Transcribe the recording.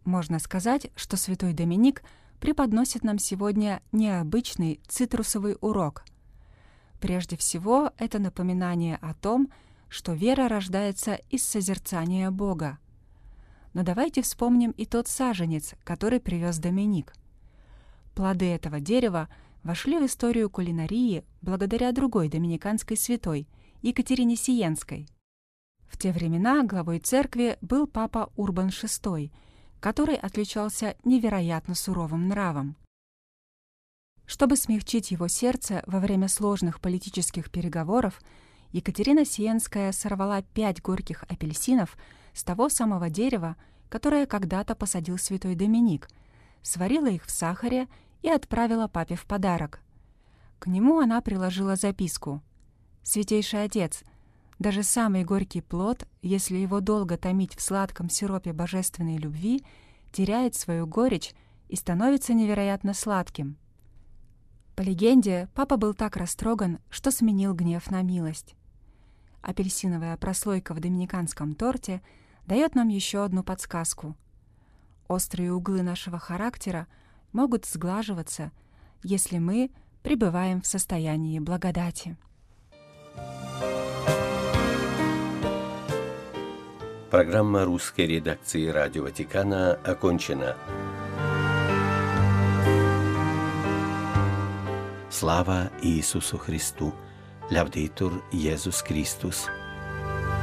Можно сказать, что святой Доминик преподносит нам сегодня необычный цитрусовый урок. Прежде всего, это напоминание о том, что вера рождается из созерцания Бога. Но давайте вспомним и тот саженец, который привез Доминик. Плоды этого дерева вошли в историю кулинарии благодаря другой доминиканской святой, Екатерине Сиенской. В те времена главой церкви был папа Урбан VI, который отличался невероятно суровым нравом. Чтобы смягчить его сердце во время сложных политических переговоров, Екатерина Сиенская сорвала 5 горьких апельсинов с того самого дерева, которое когда-то посадил святой Доминик, сварила их в сахаре и отправила папе в подарок. К нему она приложила записку: «Святейший Отец, даже самый горький плод, если его долго томить в сладком сиропе божественной любви, теряет свою горечь и становится невероятно сладким». По легенде, папа был так растроган, что сменил гнев на милость. Апельсиновая прослойка в доминиканском торте дает нам еще одну подсказку. Острые углы нашего характера могут сглаживаться, если мы пребываем в состоянии благодати. Программа русской редакции Радио Ватикана окончена. Слава Иисусу Христу! Лявдетур Иисус Христос!